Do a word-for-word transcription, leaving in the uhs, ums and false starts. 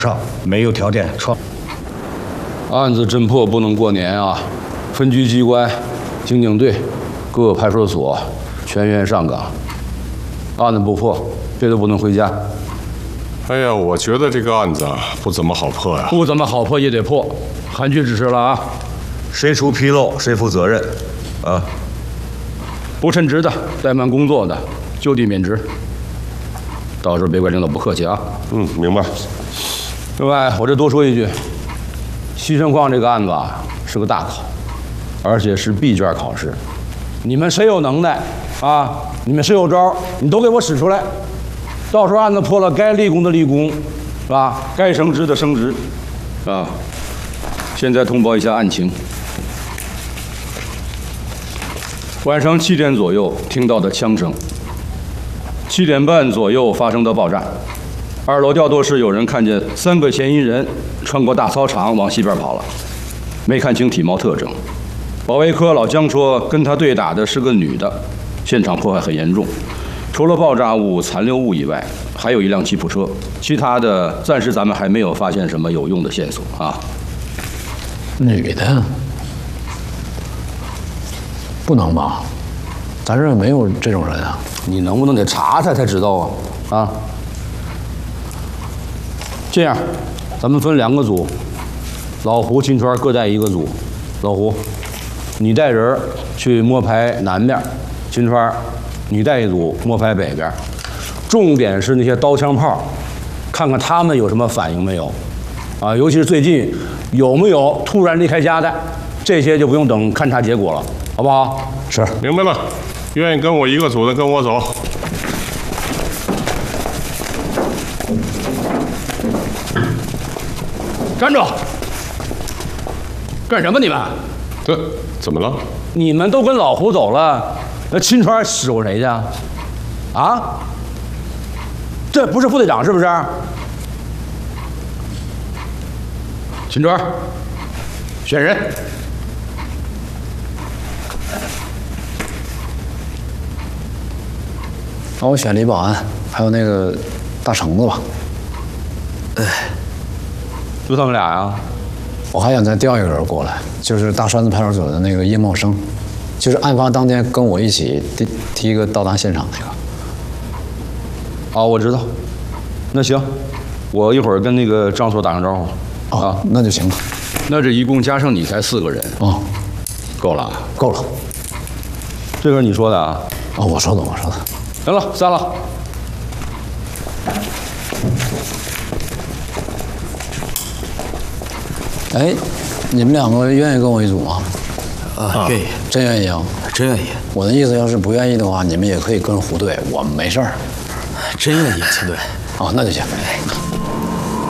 上没有条件创。 案子侦破不能过年啊！分局机关、刑警队、各个派出所全员上岗。案子不破，谁都不能回家。 哎呀，我觉得这个案子啊不怎么好破呀。 不怎么好破也得破，韩局指示了啊！ 谁出纰漏谁负责任，啊！ 不称职的、怠慢工作的，就地免职。到时候别怪领导不客气啊。 嗯，明白。 另外，我这多说一句，西城矿这个案子啊是个大考，而且是闭卷考试。你们谁有能耐啊？你们谁有招，你都给我使出来。到时候案子破了，该立功的立功，是吧？该升职的升职，啊。现在通报一下案情。晚上七点左右听到的枪声，七点半左右发生的爆炸。二楼调度室有人看见三个嫌疑人穿过大操场往西边跑了，没看清体貌特征。保卫科老姜说，跟他对打的是个女的，现场破坏很严重。除了爆炸物、残留物以外，还有一辆吉普车，其他的暂时咱们还没有发现什么有用的线索啊。 女的？不能吧？咱这儿没有这种人啊。 你能不能得查查才知道啊？啊？这样，咱们分两个组，老胡、秦川各带一个组。老胡，你带人去摸排南边；秦川，你带一组摸排北边。重点是那些刀枪炮，看看他们有什么反应没有。啊，尤其是最近有没有突然离开家的，这些就不用等勘察结果了，好不好？ 是， 明白了。愿意跟我一个组的，跟我走。 站住！干什么你们？ 这怎么了？ 你们都跟老胡走了，那秦川使唤谁去啊？啊？这不是副队长是不是？秦川，选人。 那我选李保安，还有那个大橙子吧。 哎，就他们俩呀？ 我还想再调一个人过来，就是大栓子派出所的那个叶茂生，就是案发当天跟我一起第第一个到达现场那个。 哦，我知道。那行，我一会儿跟那个张所打声招呼。 哦， 啊， 那就行了。 那这一共加上你才四个人。 哦， 够了。 够了。 这个是你说的啊？ 哦，我说的，我说的。 行了，散了。 哎，你们两个愿意跟我一组吗？ 啊，愿意， 真愿意啊？ 真愿意。 我的意思，要是不愿意的话，你们也可以跟胡队，我们没事儿。 真愿意，秦队。 哦，那就行。